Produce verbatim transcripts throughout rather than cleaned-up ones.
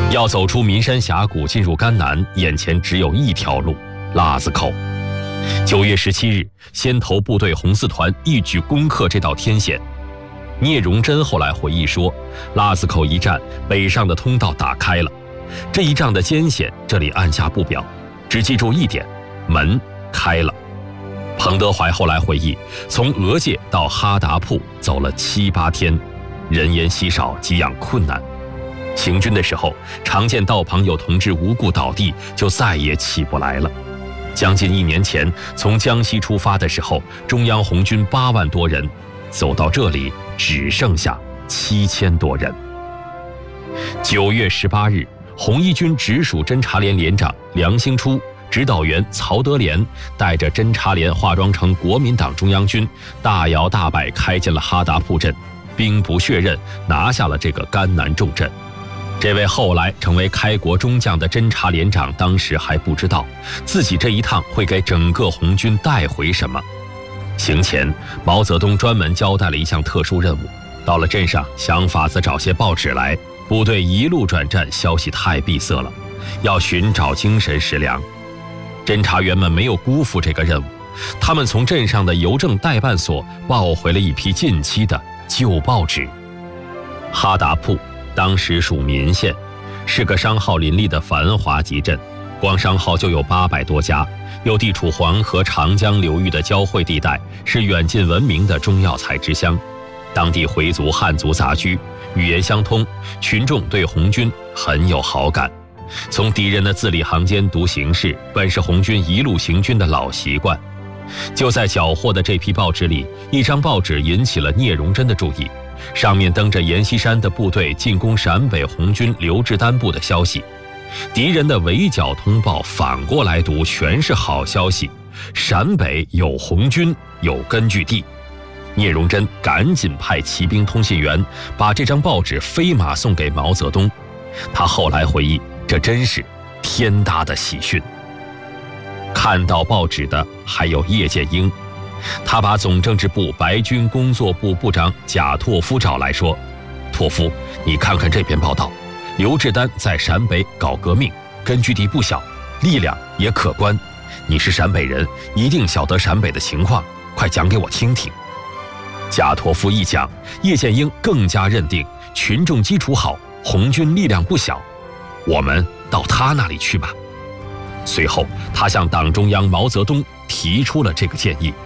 要走出岷山峡谷进入甘南，眼前只有一条路，腊子口。九月十七日，先头部队红四团一举攻克这道天险。聂荣臻后来回忆说，腊子口一战，北上的通道打开了。这一仗的艰险，这里按下不表，只记住一点：门开了。彭德怀后来回忆，从俄界到哈达铺走了七八天，人烟稀少，给养困难。行军的时候，常见道旁有同志无故倒地，就再也起不来了。将近一年前，从江西出发的时候，中央红军八万多人，走到这里只剩下七千多人。九月十八日，红一军直属侦察连连长梁兴初、指导员曹德廉带着侦察连化妆成国民党中央军，大摇大摆开进了哈达铺镇，兵不血刃拿下了这个甘南重镇。这位后来成为开国中将的侦察连长，当时还不知道自己这一趟会给整个红军带回什么。行前，毛泽东专门交代了一项特殊任务，到了镇上想法子找些报纸来，部队一路转战，消息太闭塞了，要寻找精神食粮。侦察员们没有辜负这个任务，他们从镇上的邮政代办所抱回了一批近期的旧报纸。哈达铺当时属岷县，是个商号林立的繁华集镇，光商号就有八百多家，又地处黄河、长江流域的交汇地带，是远近闻名的中药材之乡。当地回族、汉族杂居，语言相通，群众对红军很有好感。从敌人的字里行间读形势，本是红军一路行军的老习惯。就在缴获的这批报纸里，一张报纸引起了聂荣臻的注意，上面登着阎锡山的部队进攻陕北红军刘志丹部的消息。敌人的围剿通报反过来读全是好消息，陕北有红军，有根据地。聂荣臻赶紧派骑兵通信员把这张报纸飞马送给毛泽东。他后来回忆，这真是天大的喜讯。看到报纸的还有叶剑英，他把总政治部白军工作部部长贾拓夫找来说，拓夫，你看看这篇报道，刘志丹在陕北搞革命，根据地不小，力量也可观，你是陕北人，一定晓得陕北的情况，快讲给我听听。贾拓夫一讲，叶剑英更加认定群众基础好，红军力量不小，我们到他那里去吧。随后他向党中央毛泽东提出了这个建议。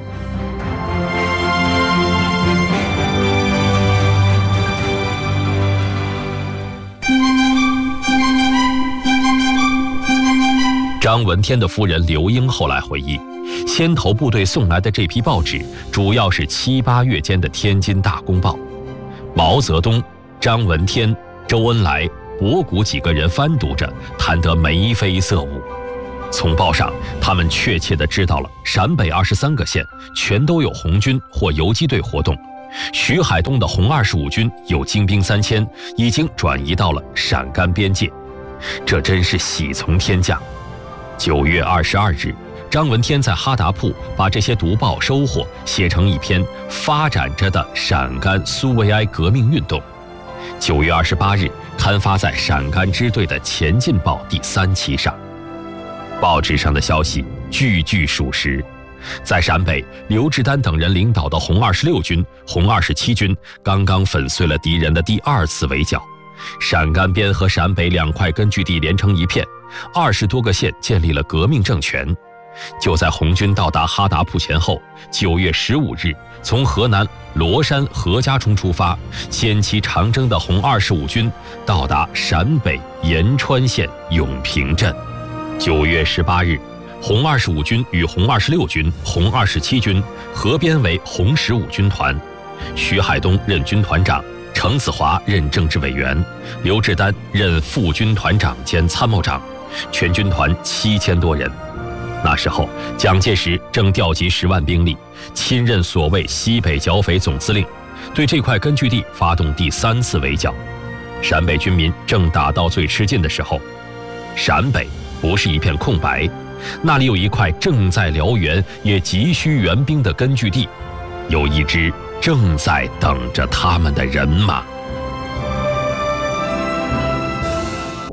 张闻天的夫人刘英后来回忆，先头部队送来的这批报纸主要是七八月间的天津大公报。毛泽东、张闻天、周恩来、博古几个人翻读着，谈得眉飞色舞。从报上，他们确切地知道了陕北二十三个县全都有红军或游击队活动，徐海东的红二十五军有精兵三千，已经转移到了陕甘边界。这真是喜从天降。九月二十二日，张闻天在哈达铺把这些读报收获写成一篇《发展着的陕甘苏维埃革命运动》。九月二十八日刊发在陕甘支队的《前进报》第三期上。报纸上的消息句句属实。在陕北，刘志丹等人领导的红二十六军、红二十七军刚刚粉碎了敌人的第二次围剿，陕甘边和陕北两块根据地连成一片，二十多个县建立了革命政权。就在红军到达哈达铺前后，九月十五日，从河南罗山何家冲出发，先期长征的红二十五军到达陕北延川县永平镇。九月十八日，红二十五军与红二十六军、红二十七军合编为红十五军团，徐海东任军团长，程子华任政治委员，刘志丹任副军团长兼参谋长，全军团七千多人。那时候，蒋介石正调集十万兵力，亲任所谓西北剿匪总司令，对这块根据地发动第三次围剿。陕北军民正打到最吃劲的时候，陕北不是一片空白，那里有一块正在辽源也急需援兵的根据地，有一支正在等着他们的人马。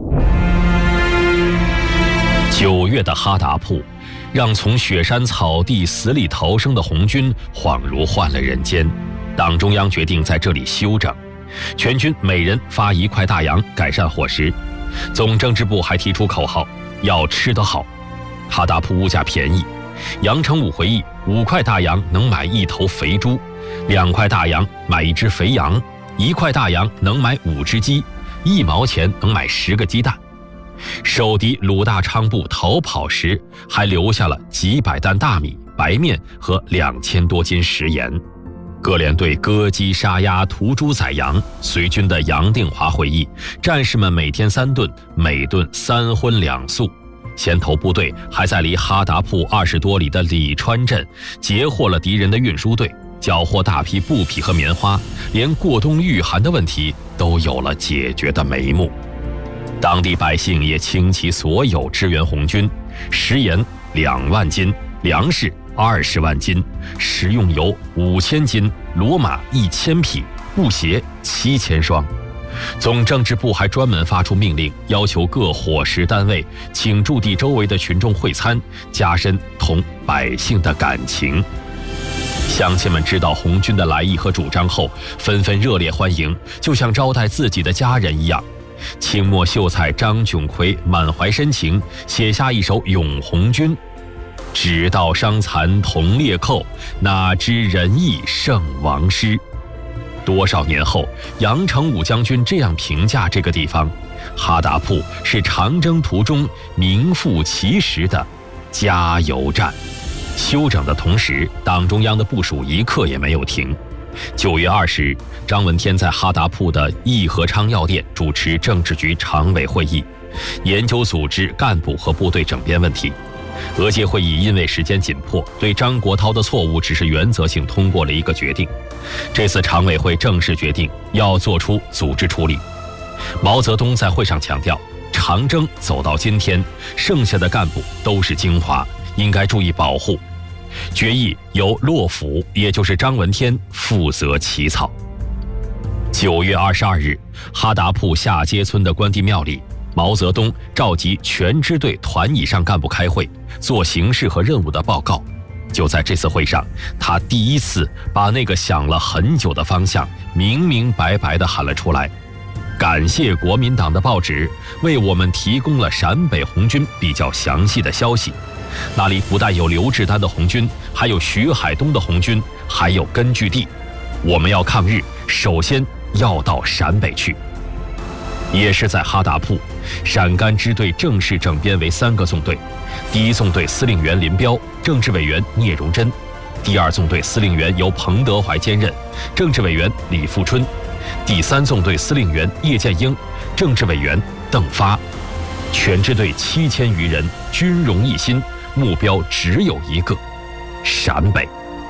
九月的哈达铺，让从雪山草地死里逃生的红军恍如换了人间。党中央决定在这里休整，全军每人发一块大洋改善伙食。总政治部还提出口号，要吃得好。哈达铺物价便宜，杨成武回忆，五块大洋能买一头肥猪，两块大洋买一只肥羊，一块大洋能买五只鸡，一毛钱能买十个鸡蛋。守敌鲁大昌部逃跑时，还留下了几百担大米、白面和两千多斤食盐。各连队割鸡杀鸭、屠猪宰羊。随军的杨定华回忆，战士们每天三顿，每顿三荤两素。先头部队还在离哈达铺二十多里的李川镇截获了敌人的运输队，缴获大批布匹和棉花，连过冬御寒的问题都有了解决的眉目。当地百姓也倾其所有支援红军，食盐两万斤，粮食二十万斤，食用油五千斤，骡马一千匹，布鞋七千双。总政治部还专门发出命令，要求各伙食单位请驻地周围的群众会餐，加深同百姓的感情。乡亲们知道红军的来意和主张后，纷纷热烈欢迎，就像招待自己的家人一样。清末秀才张炯奎满怀深情，写下一首《咏红军》：只道伤残同列寇，哪知仁义胜王师。多少年后，杨成武将军这样评价这个地方：哈达铺是长征途中名副其实的加油站。休整的同时，党中央的部署一刻也没有停。九月二十日，张闻天在哈达铺的义和昌药店主持政治局常委会议，研究组织干部和部队整编问题。俄界会议因为时间紧迫，对张国焘的错误只是原则性通过了一个决定。这次常委会正式决定要做出组织处理。毛泽东在会上强调，长征走到今天，剩下的干部都是精华，应该注意保护。决议由洛甫，也就是张闻天负责起草。九月二十二日，哈达铺下街村的关帝庙里，毛泽东召集全支队团以上干部开会，做形势和任务的报告。就在这次会上，他第一次把那个想了很久的方向明明白白地喊了出来。感谢国民党的报纸为我们提供了陕北红军比较详细的消息，那里不但有刘志丹的红军，还有徐海东的红军，还有根据地。我们要抗日，首先要到陕北去。也是在哈达铺，陕甘支队正式整编为三个纵队。第一纵队司令员林彪，政治委员聂荣臻；第二纵队司令员由彭德怀兼任，政治委员李富春；第三纵队司令员叶剑英，政治委员邓发。全支队七千余人，军容一心，目标只有一个：陕北。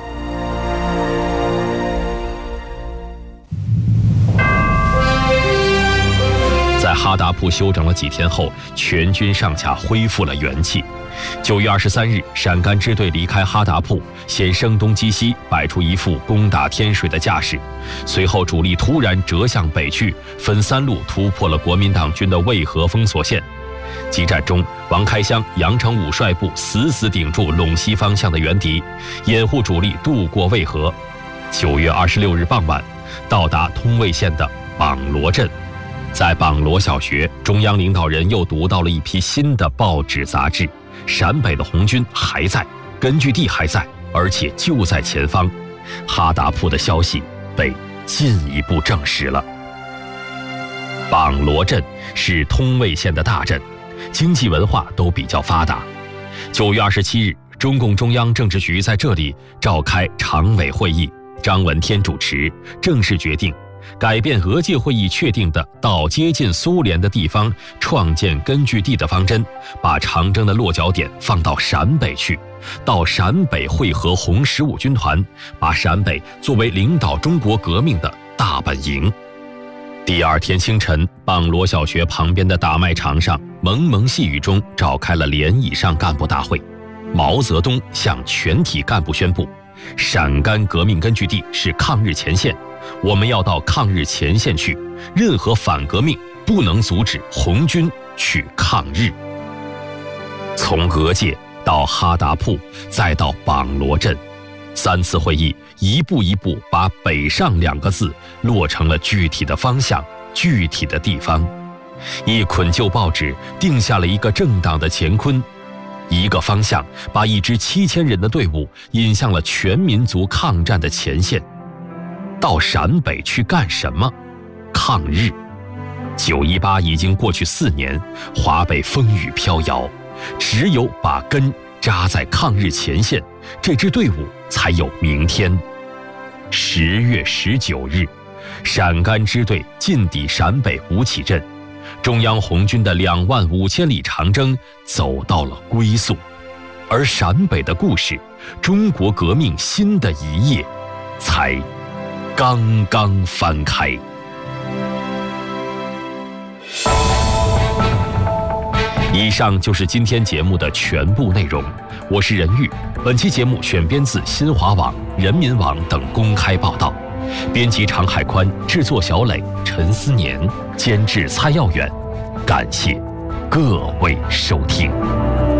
在哈达铺休整了几天后，全军上下恢复了元气。九月二十三日，陕甘支队离开哈达铺，先声东击西，摆出一副攻打天水的架势。随后主力突然折向北去，分三路突破了国民党军的渭河封锁线。激战中，王开湘、杨成武率部死死顶住陇西方向的援敌，掩护主力渡过渭河。九月二十六日傍晚，到达通渭县的榜罗镇。在榜罗小学，中央领导人又读到了一批新的报纸杂志，陕北的红军还在，根据地还在，而且就在前方。哈达铺的消息被进一步证实了。榜罗镇是通渭县的大镇，经济文化都比较发达。九月二十七日，中共中央政治局在这里召开常委会议，张闻天主持，正式决定改变俄界会议确定的到接近苏联的地方创建根据地的方针，把长征的落脚点放到陕北去，到陕北会合红十五军团，把陕北作为领导中国革命的大本营。第二天清晨，榜罗小学旁边的大卖场上，蒙蒙细雨中召开了连以上干部大会。毛泽东向全体干部宣布，陕甘革命根据地是抗日前线，我们要到抗日前线去，任何反革命不能阻止红军去抗日。 从俄界到哈达铺，再到榜罗镇，三次会议一步一步把北上两个字落成了具体的方向、具体的地方。一捆旧报纸定下了一个政党的乾坤，一个方向把一支七千人的队伍引向了全民族抗战的前线。到陕北去干什么？抗日。九一八已经过去四年，华北风雨飘摇，只有把根扎在抗日前线，这支队伍才有明天。十月十九日，陕甘支队进抵陕北吴起镇，中央红军的两万五千里长征走到了归宿，而陕北的故事，中国革命新的一页，才刚刚翻开。以上就是今天节目的全部内容，我是任玉。本期节目选编自新华网、人民网等公开报道，编辑常海宽，制作小磊、陈思年，监制蔡耀远。感谢各位收听。